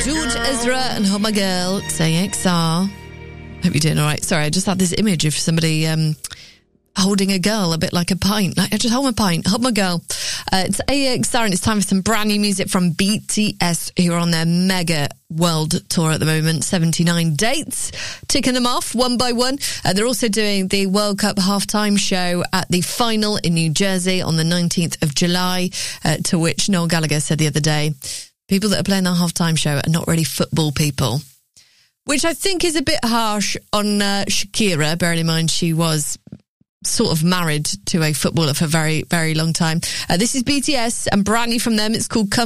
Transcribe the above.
George Ezra and Hold My Girl, saying XR. Hope you're doing all right. Sorry, I just had this image of somebody holding a girl a bit like a pint. Like, I just hold my pint, hold my girl. It's AXR and it's time for some brand new music from BTS, who are on their mega world tour at the moment. 79 dates, ticking them off one by one. They're also doing the World Cup halftime show at the final in New Jersey on the 19th of July, to which Noel Gallagher said the other day, people that are playing that halftime show are not really football people. Which I think is a bit harsh on Shakira, bearing in mind she was sort of married to a footballer for a very, very long time. This is BTS and brand new from them. It's called Come